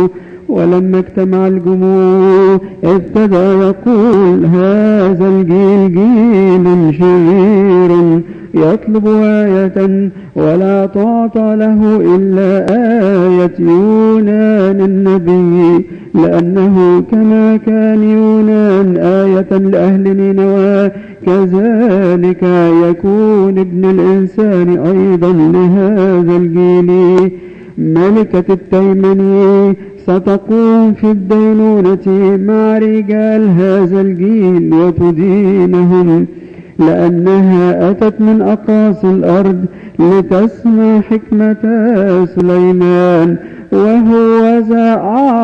ولما اجتمع الجموع ابتدى يقول: هذا الجيل جيل شرير يطلب آية ولا تعطى له إلا آية يونان النبي، لأنه كما كان يونان آية لأهل نينوى كذلك يكون ابن الإنسان أيضا لهذا الجيل. ملكة التيمني ستقوم في الدينونة مع رجال هذا الجيل وتدينهم، لأنها أتت من أقاصي الأرض لتسمع حكمة سليمان، وهو ذا